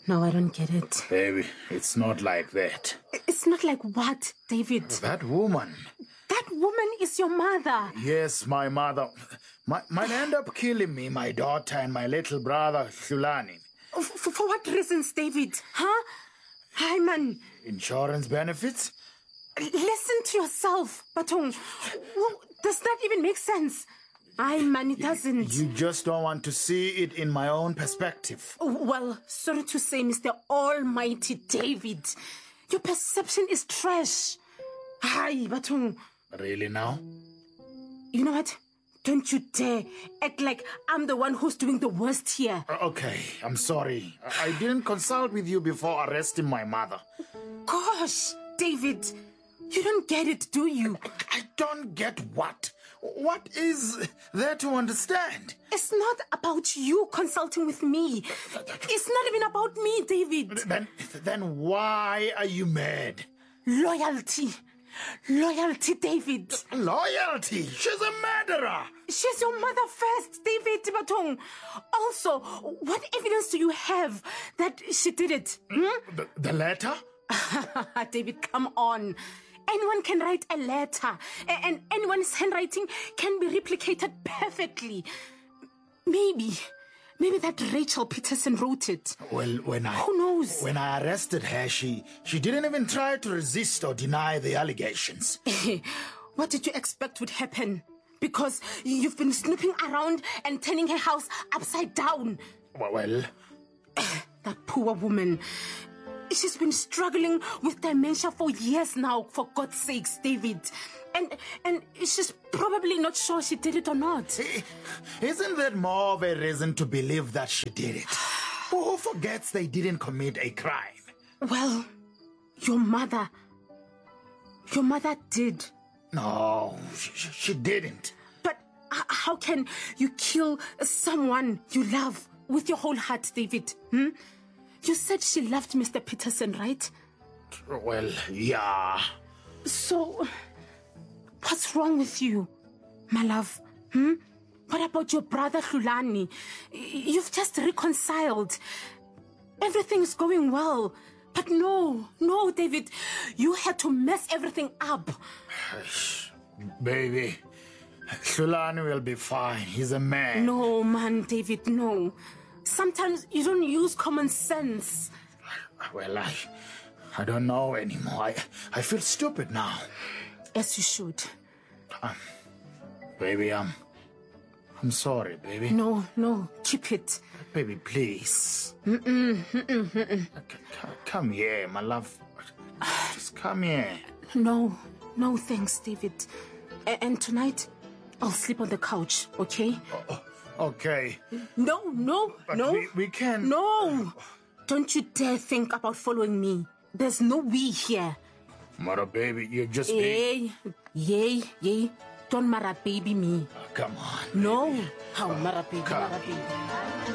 No, I don't get it. Baby, it's not like that. It's not like what, David? That woman. That woman is your mother. Yes, my mother. Might end up killing me, my daughter, and my little brother, Hlulani. For what reasons, David? Huh? Hi, man. Insurance benefits? Listen to yourself, Batong. Does that even make sense? Hi, man, it doesn't. You just don't want to see it in my own perspective. Well, sorry to say, Mr. Almighty David, your perception is trash. Hi, Batong. Really now? You know what? Don't you dare act like I'm the one who's doing the worst here. Okay, I'm sorry. I didn't consult with you before arresting my mother. Gosh, David, you don't get it, do you? I don't get what? What is there to understand? It's not about you consulting with me. It's not even about me, David. Then why are you mad? Loyalty. Loyalty, David. Loyalty? She's a murderer. She's your mother first, David Batong. Also, what evidence do you have that she did it? The letter? David, come on. Anyone can write a letter, and anyone's handwriting can be replicated perfectly. Maybe that Rachel Peterson wrote it. Well, who knows? When I arrested her, she didn't even try to resist or deny the allegations. What did you expect would happen? Because you've been snooping around and turning her house upside down. Well, that poor woman. She's been struggling with dementia for years now, for God's sakes, David. And she's probably not sure she did it or not. Isn't that more of a reason to believe that she did it? Who forgets they didn't commit a crime? Well, your mother did. No, she didn't. But how can you kill someone you love with your whole heart, David? You said she loved Mr. Peterson, right? Well, yeah. So, what's wrong with you, my love? What about your brother Hlulani? You've just reconciled. Everything's going well. But no, David. You had to mess everything up. Baby, Hlulani will be fine. He's a man. No, man, David, no. Sometimes you don't use common sense. Well, I don't know anymore. I feel stupid now. As you should. Baby, I'm sorry, baby. No, keep it. Baby, please. Come here, my love. Just come here. No, thanks, David. And tonight, I'll sleep on the couch, okay? Okay. No. We can... No! Don't you dare think about following me. There's no we here. Mara, baby, you're just being... Yay. Don't Mara baby me. Come on, baby. No. How Mara baby.